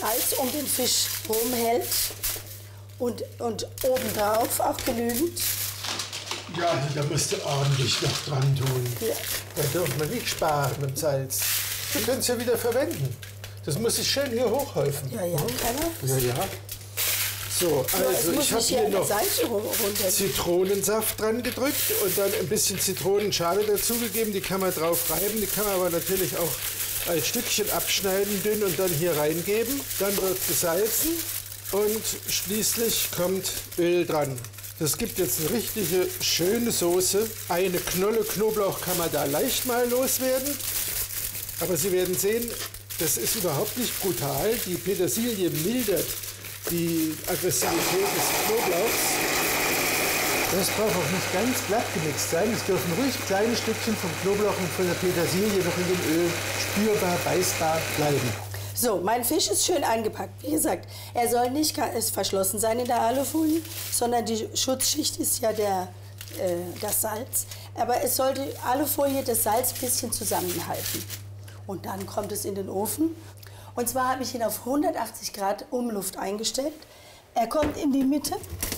Salz um den Fisch rumhält und obendrauf auch genügend. Ja, da musst du ordentlich noch dran tun. Ja. Da dürfen wir nicht sparen mit Salz. Wir können es ja wieder verwenden. Das muss sich schön hier hochhäufen. Ja, ja, kann er. Ja, ja. So, also ich habe hier noch Zitronensaft dran gedrückt und dann ein bisschen Zitronenschale dazugegeben. Die kann man drauf reiben, die kann man aber natürlich auch als Stückchen abschneiden, dünn und dann hier reingeben. Dann wird gesalzen und schließlich kommt Öl dran. Das gibt jetzt eine richtige schöne Soße. Eine Knolle Knoblauch kann man da leicht mal loswerden. Aber Sie werden sehen, das ist überhaupt nicht brutal. Die Petersilie mildert die Aggressivität des Knoblauchs. Das braucht auch nicht ganz glatt gemixt sein. Es dürfen ruhig kleine Stückchen vom Knoblauch und von der Petersilie noch in dem Öl spürbar, beißbar bleiben. So, mein Fisch ist schön eingepackt. Wie gesagt, er soll nicht verschlossen sein in der Alufolie, sondern die Schutzschicht ist ja das Salz. Aber es soll die Alufolie das Salz ein bisschen zusammenhalten. Und dann kommt es in den Ofen. Und zwar habe ich ihn auf 180 Grad Umluft eingestellt. Er kommt in die Mitte,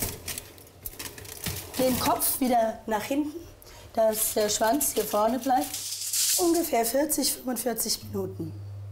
den Kopf wieder nach hinten, dass der Schwanz hier vorne bleibt. Ungefähr 40, 45 Minuten.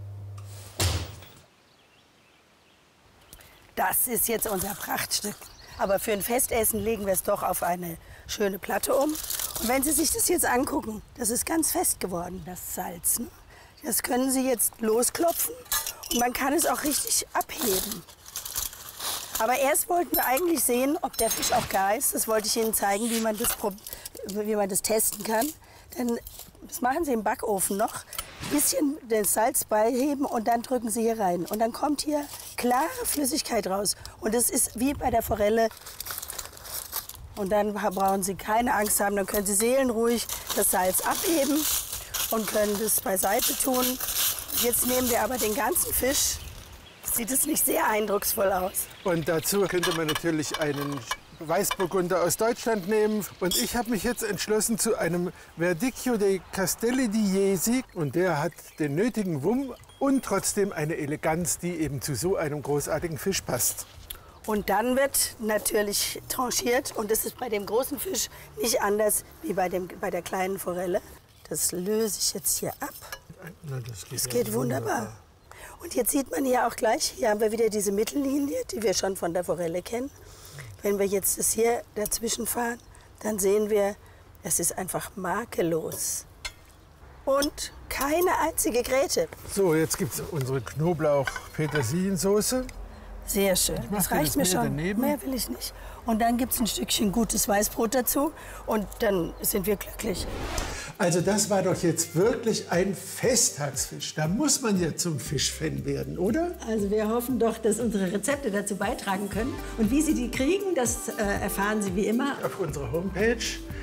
Das ist jetzt unser Prachtstück. Aber für ein Festessen legen wir es doch auf eine schöne Platte um. Und wenn Sie sich das jetzt angucken, das ist ganz fest geworden, das Salz. Ne? Das können Sie jetzt losklopfen und man kann es auch richtig abheben. Aber erst wollten wir eigentlich sehen, ob der Fisch auch gar ist. Das wollte ich Ihnen zeigen, wie man das testen kann. Denn das machen Sie im Backofen noch. Ein bisschen das Salz beiheben und dann drücken Sie hier rein. Und dann kommt hier klare Flüssigkeit raus. Und das ist wie bei der Forelle. Und dann brauchen Sie keine Angst haben, dann können Sie seelenruhig das Salz abheben und können das beiseite tun. Jetzt nehmen wir aber den ganzen Fisch. Sieht es nicht sehr eindrucksvoll aus. Und dazu könnte man natürlich einen Weißburgunder aus Deutschland nehmen. Und ich habe mich jetzt entschlossen zu einem Verdicchio dei Castelli di Jesi. Und der hat den nötigen Wumm und trotzdem eine Eleganz, die eben zu so einem großartigen Fisch passt. Und dann wird natürlich tranchiert. Und das ist bei dem großen Fisch nicht anders wie bei der kleinen Forelle. Das löse ich jetzt hier ab. Na, das geht ja wunderbar. Und jetzt sieht man hier auch gleich, hier haben wir wieder diese Mittellinie, die wir schon von der Forelle kennen. Wenn wir jetzt das hier dazwischen fahren, dann sehen wir, es ist einfach makellos. Und keine einzige Gräte. So, jetzt gibt es unsere Knoblauch-Petersiliensoße. Sehr schön. Das reicht mir schon. Mehr will ich nicht. Und dann gibt es ein Stückchen gutes Weißbrot dazu. Und dann sind wir glücklich. Also das war doch jetzt wirklich ein Festtagsfisch. Da muss man ja zum Fischfan werden, oder? Also wir hoffen doch, dass unsere Rezepte dazu beitragen können. Und wie Sie die kriegen, das erfahren Sie wie immer auf unserer Homepage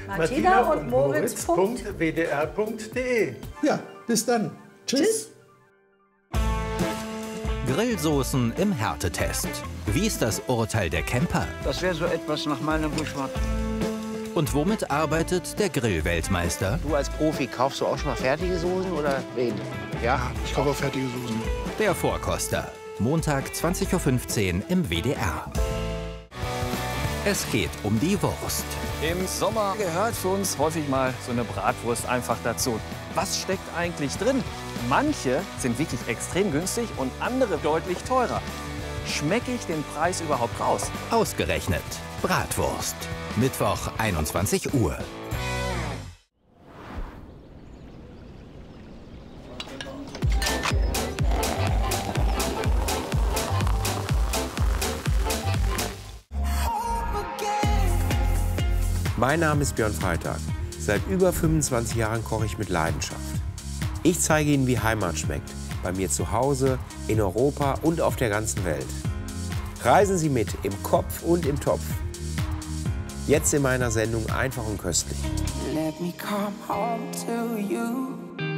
martina-und-moritz.wdr.de. Ja, bis dann. Tschüss. Grillsoßen im Härtetest. Wie ist das Urteil der Camper? Das wäre so etwas nach meiner Buschfahrt. Und womit arbeitet der Grillweltmeister? Du als Profi, kaufst du auch schon mal fertige Soßen oder wen? Ja, ich kaufe auch fertige Soßen. Der Vorkoster. Montag 20:15 Uhr im WDR. Es geht um die Wurst. Im Sommer gehört für uns häufig mal so eine Bratwurst einfach dazu. Was steckt eigentlich drin? Manche sind wirklich extrem günstig und andere deutlich teurer. Schmecke ich den Preis überhaupt raus? Ausgerechnet Bratwurst. Mittwoch 21 Uhr. Mein Name ist Björn Freitag. Seit über 25 Jahren koche ich mit Leidenschaft. Ich zeige Ihnen, wie Heimat schmeckt. Bei mir zu Hause, in Europa und auf der ganzen Welt. Reisen Sie mit, im Kopf und im Topf. Jetzt in meiner Sendung Einfach und köstlich. Let me come home to you.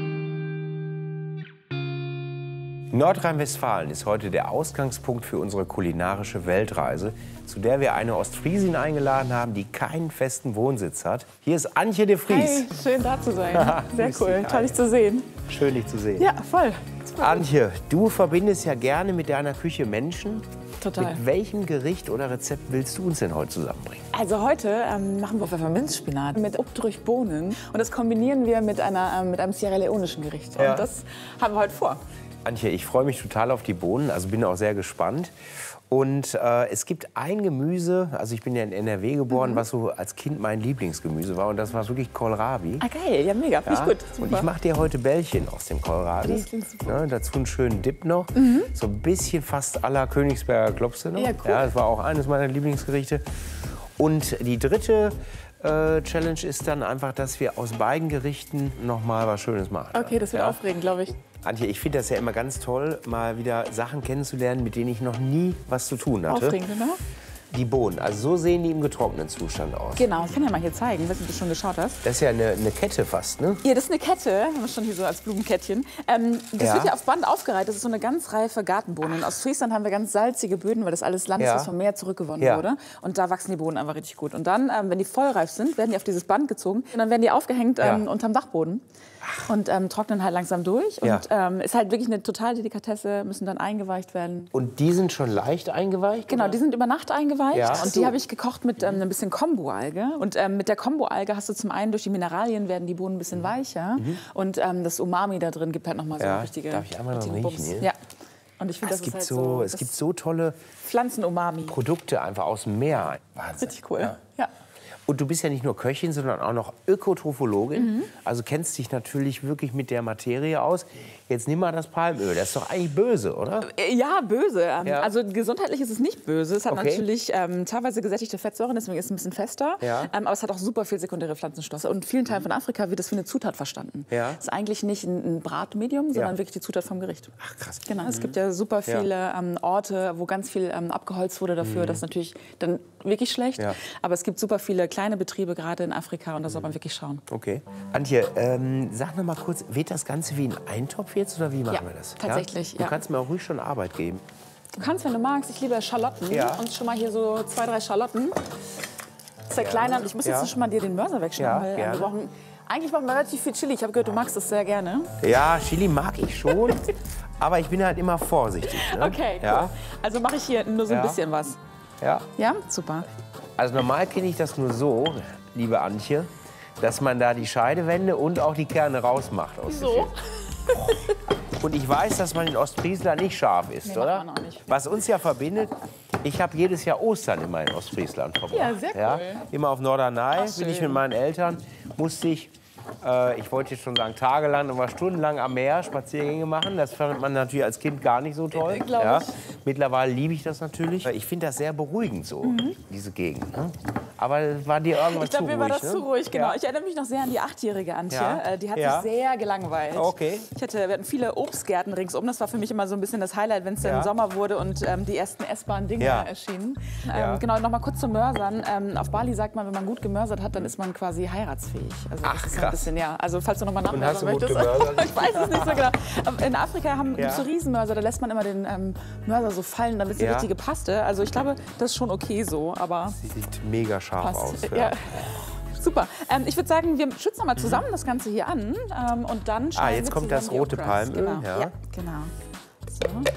Nordrhein-Westfalen ist heute der Ausgangspunkt für unsere kulinarische Weltreise, zu der wir eine Ostfriesin eingeladen haben, die keinen festen Wohnsitz hat. Hier ist Antje de Vries. Hey, schön da zu sein. Sehr cool, toll dich zu sehen. Schön dich zu sehen. Ja, voll. Antje, du verbindest ja gerne mit deiner Küche Menschen. Total. Mit welchem Gericht oder Rezept willst du uns denn heute zusammenbringen? Also heute machen wir Pfefferminzspinat mit Obdurchbohnen. Und das kombinieren wir mit einem Sierra Leonischen Gericht. Ja. Und das haben wir heute vor. Antje, ich freue mich total auf die Bohnen, also bin auch sehr gespannt. Und es gibt ein Gemüse, also ich bin ja in NRW geboren, was so als Kind mein Lieblingsgemüse war. Und das war wirklich Kohlrabi. Ah, geil, ja mega, finde ich gut. Super. Und ich mache dir heute Bällchen aus dem Kohlrabi. Das klingt super. Ja, dazu einen schönen Dip noch. So ein bisschen fast à la Königsberger Klopse noch. Ja, cool. Ja, das war auch eines meiner Lieblingsgerichte. Und die dritte Challenge ist dann einfach, dass wir aus beiden Gerichten noch mal was Schönes machen. Okay, das wird aufregend, glaube ich. Antje, ich finde das ja immer ganz toll, mal wieder Sachen kennenzulernen, mit denen ich noch nie was zu tun hatte. Aufregend, oder? Die Bohnen, also so sehen die im getrockneten Zustand aus. Genau, ich kann ja mal hier zeigen, wenn du schon geschaut hast. Das ist ja eine Kette fast, ne? Ja, das ist eine Kette, haben wir schon hier so als Blumenkettchen. Das wird ja auf Band aufgereiht, das ist so eine ganz reife Gartenbohne. Und aus Friesland haben wir ganz salzige Böden, weil das alles Land ist, was vom Meer zurückgewonnen wurde. Und da wachsen die Bohnen einfach richtig gut. Und dann, wenn die vollreif sind, werden die auf dieses Band gezogen und dann werden die aufgehängt unterm Dachboden. Und trocknen halt langsam durch. Und ist halt wirklich eine totale Delikatesse, müssen dann eingeweicht werden. Und die sind schon leicht eingeweicht? Genau, die sind über Nacht eingeweicht. Ja. Und die habe ich gekocht mit ein bisschen Kombu-Alge. Und mit der Kombu-Alge hast du zum einen durch die Mineralien werden die Bohnen ein bisschen weicher. Und das Umami da drin gibt halt noch mal so eine richtige. Darf ich einmal noch riechen hier? Ja. Und ich finde, das ist halt so. Es gibt so tolle Pflanzen-Umami. Produkte einfach aus dem Meer. Wahnsinn. Richtig cool. Ja. Und du bist ja nicht nur Köchin, sondern auch noch Ökotrophologin. Also kennst dich natürlich wirklich mit der Materie aus. Jetzt nimm mal das Palmöl. Das ist doch eigentlich böse, oder? Ja, böse. Also gesundheitlich ist es nicht böse. Es hat Okay. natürlich teilweise gesättigte Fettsäuren, deswegen ist es ein bisschen fester. Ja. Aber es hat auch super viel sekundäre Pflanzenstoffe. Und in vielen Teilen von Afrika wird das wie eine Zutat verstanden. Ja. Es ist eigentlich nicht ein Bratmedium, sondern wirklich die Zutat vom Gericht. Ach, krass. Genau, es gibt ja super viele Orte, wo ganz viel abgeholzt wurde dafür. Das ist natürlich dann wirklich schlecht. Ja. Aber es gibt super viele kleine Betriebe, gerade in Afrika. Und da soll man wirklich schauen. Okay. Antje, sag noch mal kurz, wird das Ganze wie ein Eintopf jetzt oder wie machen wir das? Tatsächlich, Du kannst mir auch ruhig schon Arbeit geben. Du kannst, wenn du magst, ich liebe Schalotten. Ja. Und schon mal hier so 2, 3 Schalotten zerkleinern. Ich muss jetzt schon mal dir den Mörser wegschneiden, weil gerne. eigentlich brauchen wir relativ viel Chili. Ich habe gehört, du magst das sehr gerne. Ja, Chili mag ich schon, aber ich bin halt immer vorsichtig. Ne? Okay, cool. Ja? Also mache ich hier nur so ein bisschen was. Ja. Ja, super. Also normal kenne ich das nur so, liebe Antje, dass man da die Scheidewände und auch die Kerne rausmacht aus der Chili. Und ich weiß, dass man in Ostfriesland nicht scharf isst, oder? macht man auch nicht. Was uns ja verbindet, ich habe jedes Jahr Ostern immer in Ostfriesland verbracht. Ja, sehr cool. Immer auf Norderney bin ich schön. mit meinen Eltern, musste ich wollte jetzt schon sagen tagelang, aber stundenlang am Meer Spaziergänge machen. Das fand man natürlich als Kind gar nicht so toll. Glaub ich. Mittlerweile liebe ich das natürlich. Ich finde das sehr beruhigend so, diese Gegend. Ne? Aber war dir irgendwann Ich glaube, mir war das zu ruhig, genau. Ja. Ich erinnere mich noch sehr an die 8-jährige Antje. Ja. Die hat Ja. sich sehr gelangweilt. Okay. Wir hatten viele Obstgärten ringsum. Das war für mich immer so ein bisschen das Highlight, wenn es dann Sommer wurde und die ersten essbaren Dinge erschienen. Genau, noch mal kurz zum Mörsern. Auf Bali sagt man, wenn man gut gemörsert hat, dann ist man quasi heiratsfähig. Also das ist so ein bisschen, also falls du noch mal nachmörsern möchtest. Ich weiß es nicht so genau. Aber in Afrika gibt es so Riesenmörser, da lässt man immer den Mörser so fallen, dann ist die richtige Paste. Also ich glaube, das ist schon okay so, aber Sie sieht mega scharf aus. Ja. Super. Ich würde sagen, wir schützen noch mal zusammen das Ganze hier an und dann schneiden jetzt wir kommt das zusammen die rote Okras. Palmöl, Genau. ja. Ja, genau. So.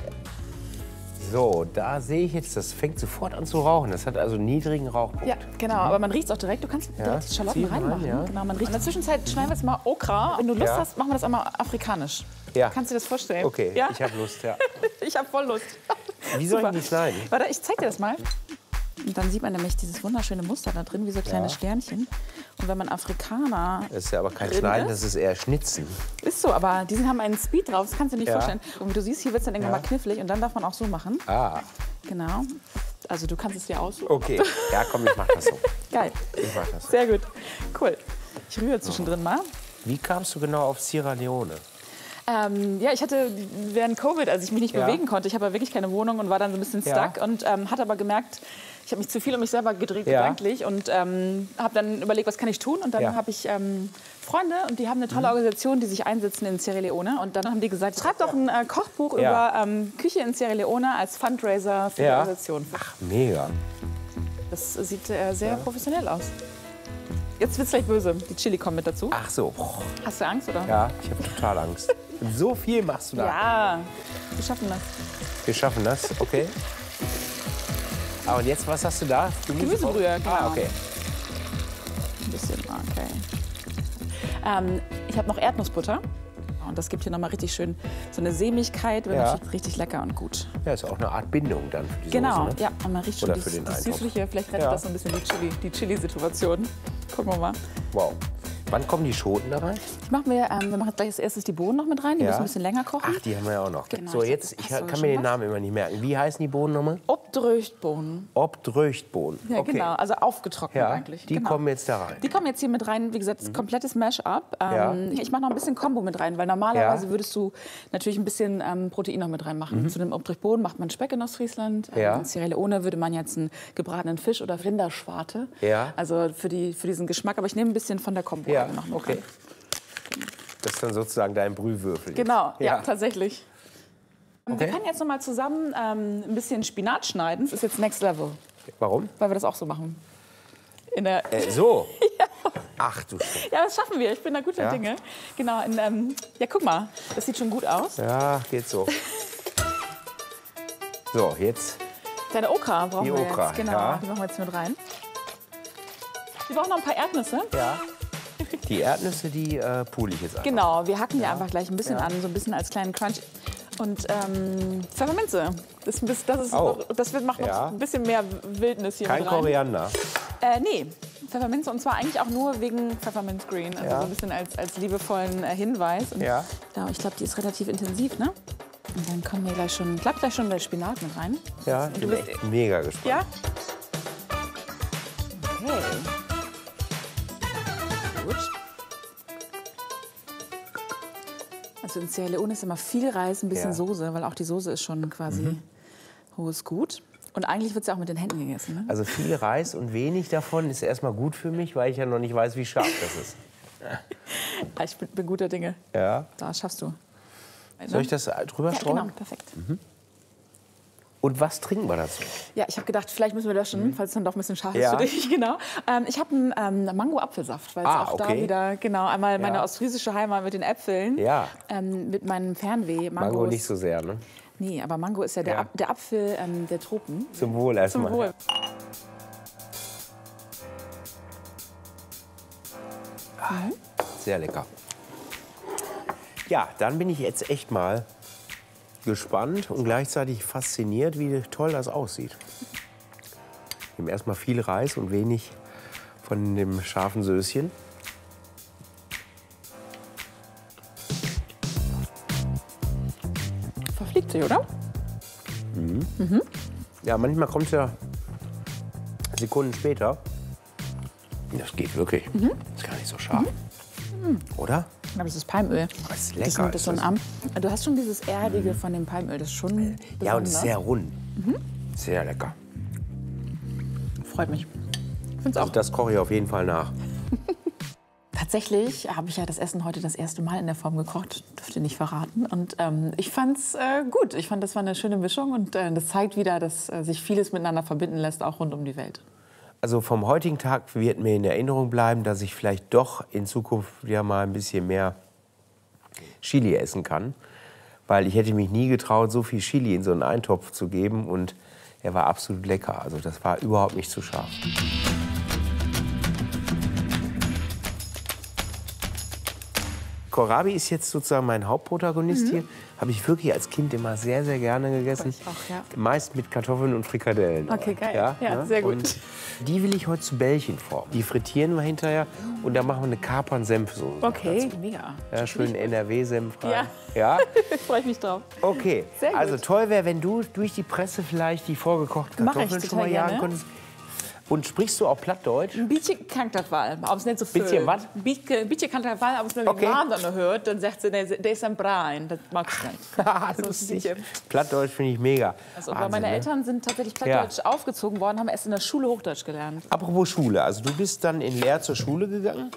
So, da sehe ich jetzt, das fängt sofort an zu rauchen. Das hat also einen niedrigen Rauchpunkt. Ja, genau. Aber man riecht es auch direkt. Du kannst direkt die Schalotten Zieh rein, reinmachen. ja. Genau, man riecht. In der Zwischenzeit schneiden wir jetzt mal Okra. Wenn du Lust hast, machen wir das einmal afrikanisch. Ja. Kannst du dir das vorstellen? Okay, Ja? ich habe Lust, ja. Ich habe voll Lust. Wie soll ich Super. die schneiden? Warte, ich zeig dir das mal. Und dann sieht man nämlich dieses wunderschöne Muster da drin, wie so kleine Sternchen. Und wenn man Afrikaner Das ist ja aber kein drin Schneiden, ist. das ist eher Schnitzen. Ist so, aber die haben einen Speed drauf, das kannst du dir nicht Ja. vorstellen. Und wie du siehst, hier wird es dann irgendwann mal knifflig und dann darf man auch so machen. Ah, Genau. Also du kannst es dir aussuchen. okay. Ja, komm, ich mach das so. Geil. Ich mach das so. Sehr gut. Cool. Ich rühre zwischendrin mal. Wie kamst du genau auf Sierra Leone? Ja, ich hatte während Covid, als ich mich nicht Ja. bewegen konnte, ich habe ja wirklich keine Wohnung und war dann so ein bisschen stuck und hatte aber gemerkt, ich habe mich zu viel um mich selber gedreht gedanklich und habe dann überlegt, was kann ich tun und dann habe ich Freunde und die haben eine tolle Organisation, die sich einsetzen in Sierra Leone und dann haben die gesagt, schreib doch ein Kochbuch über Küche in Sierra Leone als Fundraiser für die Organisation. Ach, mega. Das sieht sehr professionell aus. Jetzt wird's gleich böse. Die Chili kommen mit dazu. Ach so. Hast du Angst, oder? Ja, ich habe total Angst. So viel machst du da? Ja, wir schaffen das. Wir schaffen das, okay. Ah, und jetzt, was hast du da? Gemüsebrühe, genau. Ah, okay. Ein bisschen, okay. Ich habe noch Erdnussbutter. Und das gibt hier nochmal richtig schön so eine Sämigkeit, wird natürlich richtig lecker und gut. Ja, ist auch eine Art Bindung dann für die Genau, Soße, ne? ja, und man riecht schon Oder für den das Eintopf. Süßliche. Vielleicht rettet das so ein bisschen die Chili-Situation. Gucken wir mal. Wow. Wann kommen die Schoten da rein? Wir machen jetzt gleich als erstes die Bohnen noch mit rein. Die müssen ein bisschen länger kochen. Ach, die haben wir ja auch noch. Genau, So, jetzt, ich kann mir den Namen immer nicht merken. Wie heißen die Bohnen nochmal? Obdröchtbohnen. Obdröchtbohnen. Ja, okay. genau, also aufgetrocknet eigentlich. Die kommen jetzt da rein. Die kommen jetzt hier mit rein, wie gesagt, komplettes Mash-up. Ich mache noch ein bisschen Kombo mit rein, weil normalerweise würdest du natürlich ein bisschen Protein noch mit reinmachen. Zu dem Obdröchtbohnen macht man Speck in Ostfriesland. In Sierra Leone würde man jetzt einen gebratenen Fisch oder Rinderschwarte. Also für diesen Geschmack. Aber ich nehme ein bisschen von der Kombo noch mit rein. Das ist dann sozusagen dein Brühwürfel. Genau, ja, tatsächlich. Wir können jetzt noch mal zusammen ein bisschen Spinat schneiden. Das ist jetzt Next Level. Warum? Weil wir das auch so machen. So? Ach du Scheiße. Ja, das schaffen wir. Ich bin da guter Dinge. Genau. Ja, guck mal. Das sieht schon gut aus. Ja, geht so. So, jetzt. Deine Okra brauchen wir Okra, jetzt. Genau, die machen wir jetzt mit rein. Wir brauchen noch ein paar Erdnüsse. Ja. Die Erdnüsse, die pule ich jetzt einfach. Genau, wir hacken die einfach gleich ein bisschen an, so ein bisschen als kleinen Crunch. Und Pfefferminze. Das macht noch ein bisschen mehr Wildnis hier Kein mit rein. Koriander? Nee, Pfefferminze. Und zwar eigentlich auch nur wegen Pfefferminz Green. Also so ein bisschen als liebevollen Hinweis. Und ich glaube, die ist relativ intensiv, ne? Und dann kommen wir gleich schon der Spinat mit rein. Ja, ich bin echt mega gespannt. Ja? Okay. Gut. Also in Sierra Leone ist immer viel Reis, ein bisschen Soße, weil auch die Soße ist schon quasi hohes Gut. Und eigentlich wird es ja auch mit den Händen gegessen. Ne? Also viel Reis und wenig davon ist erstmal gut für mich, weil ich ja noch nicht weiß, wie scharf das ist. Ich bin guter Dinge. Ja. Das schaffst du. Soll ich das drüber streuen? Genau, perfekt. Und was trinken wir dazu? Ja, ich habe gedacht, vielleicht müssen wir löschen, falls es dann doch ein bisschen scharf ist für dich. Genau. Ich habe einen Mango-Apfelsaft, weil es auch da wieder, einmal meine ostfriesische Heimat mit den Äpfeln, mit meinem Fernweh. Mango nicht so sehr, ne? Nee, aber Mango ist ja der Apfel der Tropen. Zum Wohl erstmal. Zum Wohl. Sehr lecker. Ja, dann bin ich jetzt echt mal gespannt und gleichzeitig fasziniert, wie toll das aussieht. Ich nehme erstmal viel Reis und wenig von dem scharfen Söschen. Verfliegt sich, oder? Ja, manchmal kommt es ja Sekunden später. Das geht wirklich. Ist gar nicht so scharf. Oder? Aber das ist Palmöl. Das ist lecker. Das ist so ein Du hast schon dieses Erdige von dem Palmöl. Das ist schon besonders. Ja, und sehr rund. Sehr lecker. Freut mich. Also das koche ich auf jeden Fall nach. Tatsächlich habe ich ja das Essen heute das erste Mal in der Form gekocht. Dürfte nicht verraten. Und ich fand es gut. Ich fand, das war eine schöne Mischung. Und das zeigt wieder, dass sich vieles miteinander verbinden lässt, auch rund um die Welt. Also vom heutigen Tag wird mir in Erinnerung bleiben, dass ich vielleicht doch in Zukunft ja mal ein bisschen mehr Chili essen kann. Weil ich hätte mich nie getraut, so viel Chili in so einen Eintopf zu geben. Und er war absolut lecker. Also das war überhaupt nicht zu scharf. Kohlrabi ist jetzt sozusagen mein Hauptprotagonist hier. Habe ich wirklich als Kind immer sehr, sehr gerne gegessen. Ich auch, ja. Meist mit Kartoffeln und Frikadellen. Okay, geil. Ja, Ja, sehr gut. Und die will ich heute zu Bällchen formen. Die frittieren wir hinterher und dann machen wir eine Kapern-Senfsoße. Okay, mega. Ja, schön NRW-Senf rein. Ja. Ja? Freue ich mich drauf. Okay, Sehr gut. also toll wäre, wenn du durch die Presse vielleicht die vorgekochten Mach ich Kartoffeln schon total mal jagen gerne. konntest. Und sprichst du auch Plattdeutsch? Ein bisschen kann das Fall, aber es nicht so viel. Bisschen was? Ein bisschen kann das Fall, aber es nur Okay. den Namen dann hört, dann sagt sie, der ist ein Brain. Das mag ich nicht. Lustig. Plattdeutsch finde ich mega. Also, aber Wahnsinn, meine ne? Eltern sind tatsächlich plattdeutsch aufgezogen worden, haben erst in der Schule Hochdeutsch gelernt. Apropos Schule, also du bist dann in Leer zur Schule gegangen?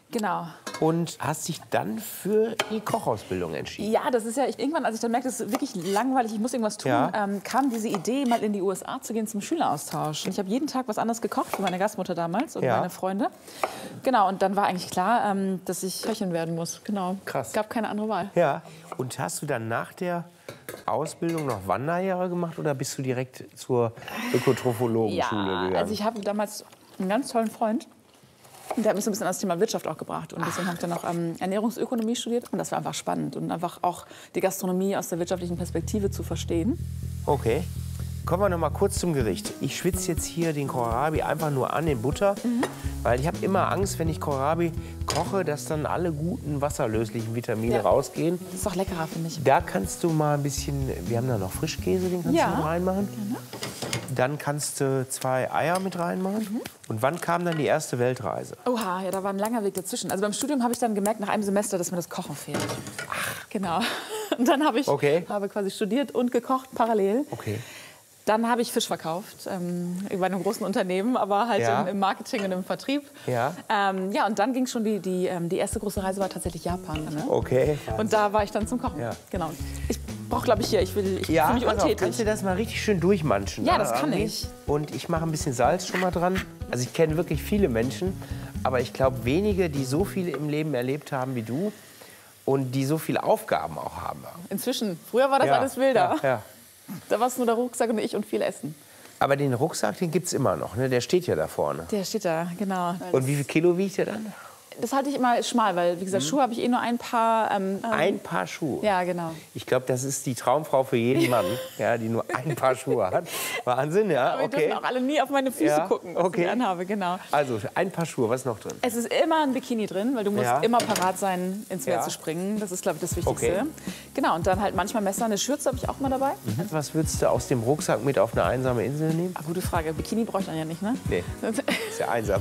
Genau. Und hast dich dann für die Kochausbildung entschieden? Ja, das ist ja irgendwann, als ich dann merkte, das ist wirklich langweilig, ich muss irgendwas tun, kam diese Idee, mal in die USA zu gehen zum Schüleraustausch. Und ich habe jeden Tag was anderes gekocht für meine Gastmutter damals und meine Freunde. Genau, und dann war eigentlich klar, dass ich Köchin werden muss. Genau. Krass. Gab keine andere Wahl. Ja. Und hast du dann nach der Ausbildung noch Wanderjahre gemacht oder bist du direkt zur Ökotrophologenschule gegangen? Also ich habe damals einen ganz tollen Freund. Und der hat mich so ein bisschen an das Thema Wirtschaft auch gebracht. Und deswegen habe ich dann auch Ernährungsökonomie studiert. Und das war einfach spannend. Und einfach auch die Gastronomie aus der wirtschaftlichen Perspektive zu verstehen. Okay. Kommen wir noch mal kurz zum Gericht. Ich schwitze jetzt hier den Kohlrabi einfach nur an in Butter. Weil ich habe immer Angst, wenn ich Kohlrabi koche, dass dann alle guten wasserlöslichen Vitamine rausgehen. Das ist auch leckerer, finde ich. Da kannst du mal ein bisschen, wir haben da noch Frischkäse, den kannst du noch reinmachen. Gerne. Dann kannst du 2 Eier mit reinmachen. Und wann kam dann die erste Weltreise? Oha, ja, da war ein langer Weg dazwischen. Also beim Studium habe ich dann gemerkt, nach einem Semester, dass mir das Kochen fehlt. Ach. Genau. Und dann habe ich habe quasi studiert und gekocht parallel. Okay. Dann habe ich Fisch verkauft, bei einem großen Unternehmen, aber halt im Marketing und im Vertrieb. Ja, und dann ging schon die erste große Reise war tatsächlich Japan. Ne? Okay. Und da war ich dann zum Kochen. Ja. Genau. Ich brauche, glaube ich, ich fühle mich untätig. Kannst du das mal richtig schön durchmanschen? Ja, das kann ich. Und ich mache ein bisschen Salz schon mal dran. Also ich kenne wirklich viele Menschen, aber ich glaube wenige, die so viel im Leben erlebt haben wie du und die so viele Aufgaben auch haben. Inzwischen. Früher war das alles wilder. Ja. Da war es nur der Rucksack und ich und viel Essen. Aber den Rucksack, den gibt es immer noch, ne? Der steht ja da vorne. Der steht da, genau. Und wie viel Kilo wiegt der dann? Das halte ich immer schmal, weil, wie gesagt, Schuhe habe ich eh nur ein Paar. Ein Paar Schuhe? Ja, genau. Ich glaube, das ist die Traumfrau für jeden Mann, ja, die nur ein Paar Schuhe hat. Wahnsinn, ja, aber die dürfen auch alle nie auf meine Füße gucken, was ich anhabe, genau. Also, ein Paar Schuhe, was ist noch drin? Es ist immer ein Bikini drin, weil du musst immer parat sein, ins Meer zu springen. Das ist, glaube ich, das Wichtigste. Genau, und dann halt manchmal Messer, eine Schürze habe ich auch mal dabei. Was würdest du aus dem Rucksack mit auf eine einsame Insel nehmen? Gute Frage. Bikini brauche ich dann ja nicht, ne? Nee, ist ja einsam.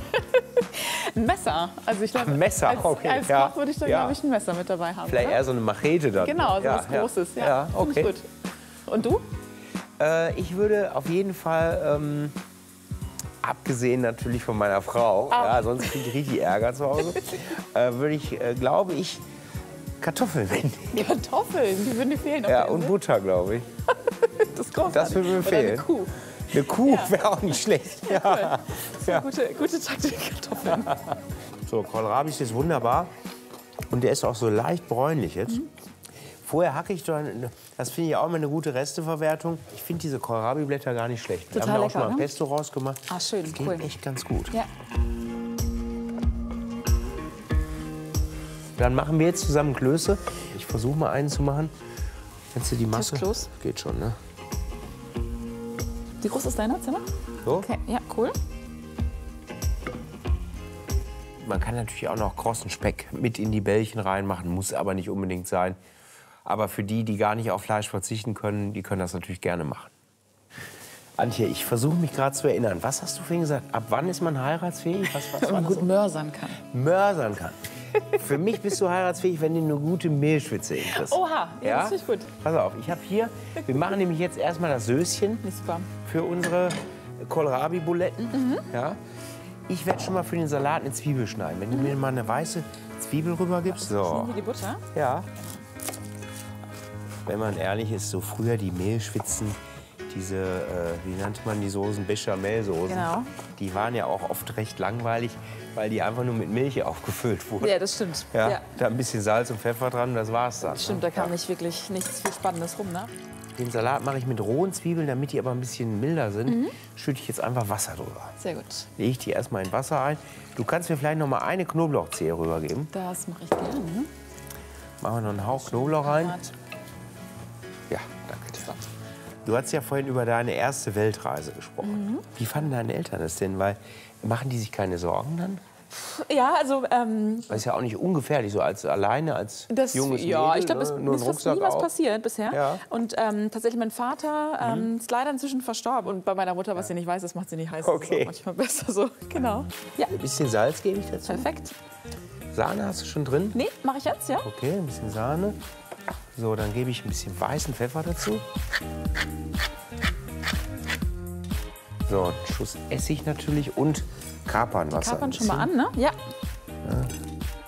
Ein Messer. Also ich glaube, ein Messer, als Koch würde ich dann, glaube ich, ein Messer mit dabei haben. Vielleicht eher so eine Machete dann. Genau, so was Großes. Ja, okay. Gut. Und du? Ich würde auf jeden Fall, abgesehen natürlich von meiner Frau, sonst kriege ich richtig Ärger zu Hause, würde ich, glaube ich, Kartoffeln mitnehmen. Kartoffeln? Die würden dir fehlen. Ja, und Butter, glaube ich. Das ist großartig. Das würde mir fehlen. Eine Kuh. Eine Kuh wäre auch nicht schlecht. Ja, cool. Das ist gute Taktik, Kartoffeln. So, Kohlrabi ist wunderbar. Und der ist auch so leicht bräunlich jetzt. Vorher hacke ich dann, das finde ich auch immer eine gute Resteverwertung. Ich finde diese Kohlrabi-Blätter gar nicht schlecht. Wir haben auch schon mal ein Pesto rausgemacht. Ah, schön, das geht echt ganz gut. Ja. Dann machen wir jetzt zusammen Klöße. Ich versuche mal einen zu machen. Kennst du die Masse? Kloß? Geht schon, ne? Wie groß ist deiner Zimmer? So? Okay, ja, cool. Man kann natürlich auch noch krossen Speck mit in die Bällchen reinmachen, muss aber nicht unbedingt sein. Aber für die, die gar nicht auf Fleisch verzichten können, die können das natürlich gerne machen. Antje, ich versuche mich gerade zu erinnern. Was hast du vorhin gesagt? Ab wann ist man heiratsfähig? Wenn man gut mörsern kann. Mörsern kann. Für mich bist du heiratsfähig, wenn du eine gute Mehlschwitze hinkriegst. Oha, ja, das finde ich gut. Pass auf, ich habe hier, wir machen nämlich jetzt erstmal das Söschen für unsere Kohlrabi-Buletten. Ja. Ich werde schon mal für den Salat eine Zwiebel schneiden. Wenn du mir mal eine weiße Zwiebel rüber gibst. So. Wie die Butter? Ja. Wenn man ehrlich ist, so früher die Mehlschwitzen, diese, wie nannte man die Soßen, Bechamelsoßen, genau. Die waren ja auch oft recht langweilig, weil die einfach nur mit Milch aufgefüllt wurden. Ja, das stimmt. Ja, da ein bisschen Salz und Pfeffer dran, das war's dann. Das stimmt, da kam nicht wirklich nichts viel Spannendes rum, ne? Den Salat mache ich mit rohen Zwiebeln, damit die aber ein bisschen milder sind. Schütte ich jetzt einfach Wasser drüber. Sehr gut. Lege ich die erstmal in Wasser ein. Du kannst mir vielleicht noch mal eine Knoblauchzehe rübergeben. Das mache ich gerne. Machen wir noch einen Hauch Knoblauch rein. Ja, danke dir. Du hast ja vorhin über deine erste Weltreise gesprochen. Wie fanden deine Eltern das denn? Weil, machen die sich keine Sorgen dann? Ja, also... das ist ja auch nicht ungefährlich, so als alleine, als junges Mädel. Ja, ich glaube, es ist fast nie was passiert bisher. Ja. Und tatsächlich, mein Vater ist leider inzwischen verstorben. Und bei meiner Mutter, was sie nicht weiß, das macht sie nicht heiß. Okay. Das ist auch manchmal besser so. Genau. Ja. Ein bisschen Salz gebe ich dazu. Perfekt. Sahne hast du schon drin? Nee, mache ich jetzt, ja. Okay, ein bisschen Sahne. So, dann gebe ich ein bisschen weißen Pfeffer dazu. So, einen Schuss Essig natürlich und Kapernwasser. Kapern schon mal an, ne? Ja.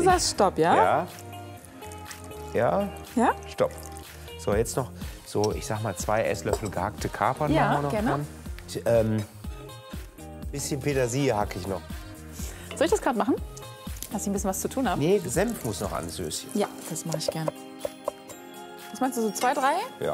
sagst Stopp, ja? Ja. Ja. Ja? Stopp. So, jetzt noch so, ich sag mal, 2 Esslöffel gehackte Kapern Ja, machen wir noch gerne. dran. Bisschen Petersilie hacke ich noch. Soll ich das gerade machen? Dass ich ein bisschen was zu tun habe? Nee, Senf muss noch ans Söschen. Ja, das mache ich gerne. Was meinst du, so 2, 3? Ja.